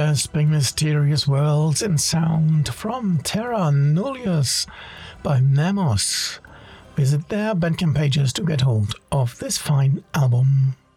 grasping mysterious worlds and sound from Terra Nullius by Nemos. Visit their Bandcamp pages to get hold of this fine album.